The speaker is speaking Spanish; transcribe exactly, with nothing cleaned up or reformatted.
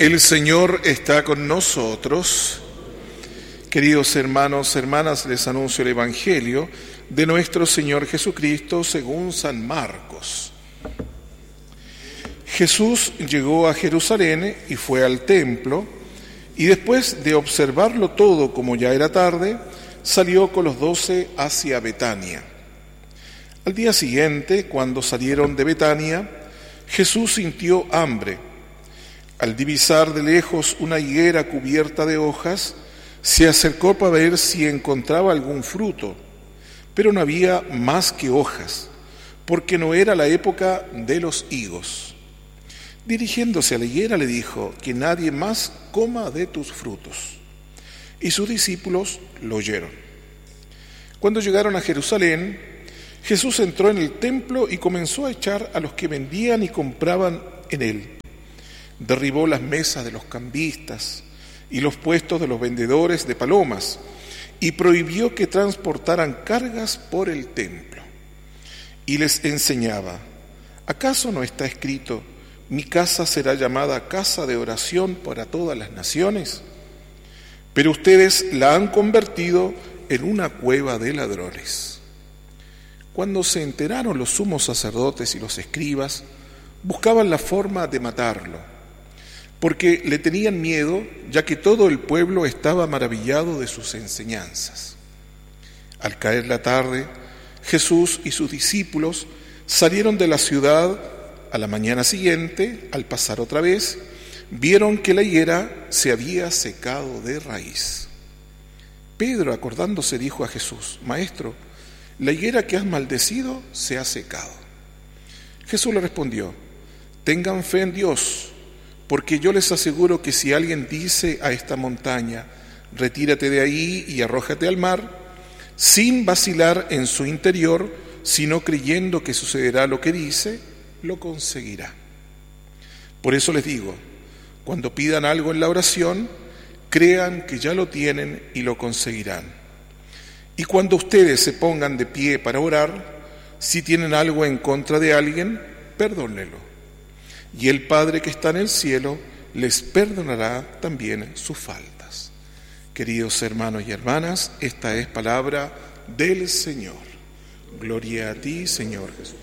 El Señor está con nosotros. Queridos hermanos, hermanas, les anuncio el Evangelio de nuestro Señor Jesucristo según San Marcos. Jesús llegó a Jerusalén y fue al templo, y después de observarlo todo como ya era tarde, salió con los doce hacia Betania. Al día siguiente, cuando salieron de Betania, Jesús sintió hambre. Al divisar de lejos una higuera cubierta de hojas, se acercó para ver si encontraba algún fruto, pero no había más que hojas, porque no era la época de los higos. Dirigiéndose a la higuera le dijo: que nadie más coma de tus frutos. Y sus discípulos lo oyeron. Cuando llegaron a Jerusalén, Jesús entró en el templo y comenzó a echar a los que vendían y compraban en él. Derribó las mesas de los cambistas y los puestos de los vendedores de palomas y prohibió que transportaran cargas por el templo. Y les enseñaba: ¿acaso no está escrito: mi casa será llamada casa de oración para todas las naciones? Pero ustedes la han convertido en una cueva de ladrones. Cuando se enteraron los sumos sacerdotes y los escribas, buscaban la forma de matarlo, porque le tenían miedo, ya que todo el pueblo estaba maravillado de sus enseñanzas. Al caer la tarde, Jesús y sus discípulos salieron de la ciudad. A la mañana siguiente, al pasar otra vez, vieron que la higuera se había secado de raíz. Pedro, acordándose, dijo a Jesús: Maestro, la higuera que has maldecido se ha secado. Jesús le respondió: tengan fe en Dios, porque yo les aseguro que si alguien dice a esta montaña: retírate de ahí y arrójate al mar, sin vacilar en su interior, sino creyendo que sucederá lo que dice, lo conseguirá. Por eso les digo, cuando pidan algo en la oración, crean que ya lo tienen y lo conseguirán. Y cuando ustedes se pongan de pie para orar, si tienen algo en contra de alguien, perdónenlo. Y el Padre que está en el cielo les perdonará también sus faltas. Queridos hermanos y hermanas, esta es palabra del Señor. Gloria a ti, Señor Jesús.